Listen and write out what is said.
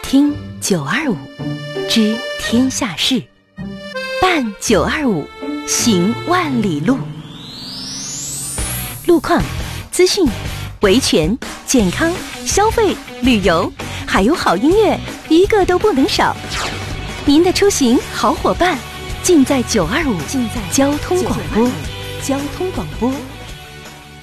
听925，知天下事，办925，行万里路。路况、资讯、维权、健康、消费、旅游，还有好音乐，一个都不能少。您的出行好伙伴，尽在925，交通广播。交通广播。